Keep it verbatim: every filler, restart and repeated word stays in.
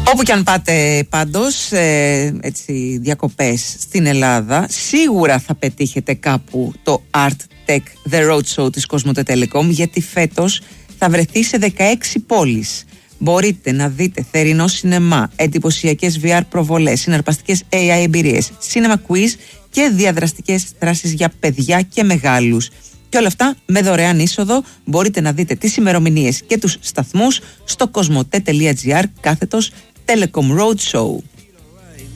Όπου και αν πάτε πάντως, ε, έτσι, διακοπές στην Ελλάδα, σίγουρα θα πετύχετε κάπου το Art Tech The Roadshow της Cosmote Telecom, γιατί φέτος θα βρεθεί σε δεκαέξι πόλεις. Μπορείτε να δείτε θερινό σινεμά, εντυπωσιακές βι αρ προβολές, συναρπαστικές έι άι εμπειρίες, cinema quiz και διαδραστικές δράσεις για παιδιά και μεγάλους. Και όλα αυτά με δωρεάν είσοδο. Μπορείτε να δείτε τις ημερομηνίες και τους σταθμούς στο cosmote.gr κάθετος Telecom Roadshow.